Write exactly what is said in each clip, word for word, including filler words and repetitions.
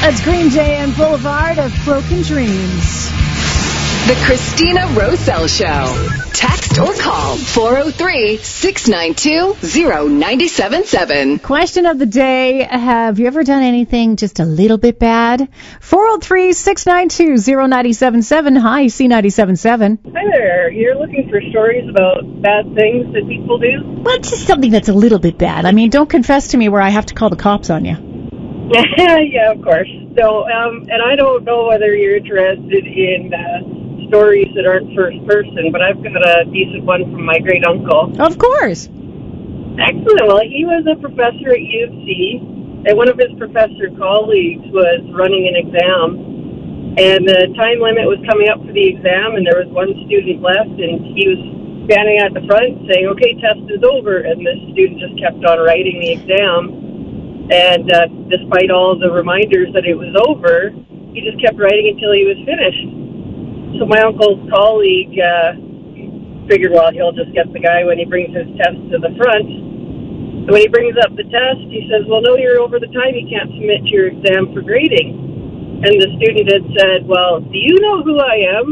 That's Green Day and Boulevard of Broken Dreams. The Christina Roselle Show. Text or call four oh three, six nine two, oh nine seven seven. Question of the day, have you ever done anything just a little bit bad? four oh three, six nine two, oh nine seven seven. Hi, C nine seven seven. Hi there. You're looking for stories about bad things that people do? Well, just something that's a little bit bad. I mean, don't confess to me where I have to call the cops on you. Yeah, of course. So, um, and I don't know whether you're interested in uh, stories that aren't first person, but I've got a decent one from my great uncle. Of course. Excellent. Well, he was a professor at U of C, and one of his professor colleagues was running an exam, and the time limit was coming up for the exam, and there was one student left, and he was standing at the front saying, "Okay, test is over," and this student just kept on writing the exam. And uh, despite all the reminders that it was over, he just kept writing until he was finished. So my uncle's colleague uh, figured, well, he'll just get the guy when he brings his test to the front. So when he brings up the test, he says, "Well, no, you're over the time. You can't submit your exam for grading." And the student had said, "Well, do you know who I am?"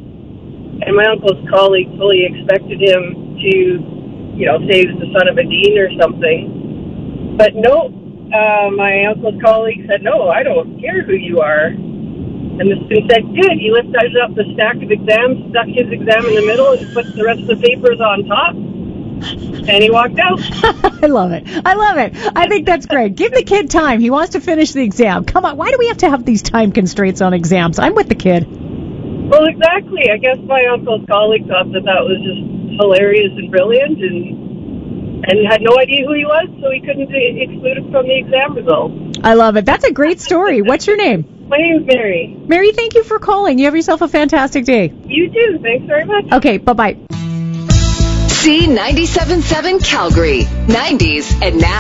And my uncle's colleague fully expected him to, you know, say he was the son of a dean or something. But no. Uh, my uncle's colleague said, "No, I don't care who you are." And the student said, "Good." He lifted up the stack of exams, stuck his exam in the middle, and put the rest of the papers on top, and he walked out. I love it. I love it. I think that's great. Give the kid time. He wants to finish the exam. Come on. Why do we have to have these time constraints on exams? I'm with the kid. Well, exactly. I guess my uncle's colleague thought that that was just hilarious and brilliant, and and had no idea who he was, so he couldn't be excluded from the exam results. I love it. That's a great story. What's your name? My name's Mary. Mary, thank you for calling. You have yourself a fantastic day. You too. Thanks very much. Okay, bye-bye. C nine seven seven Calgary, nineties and now.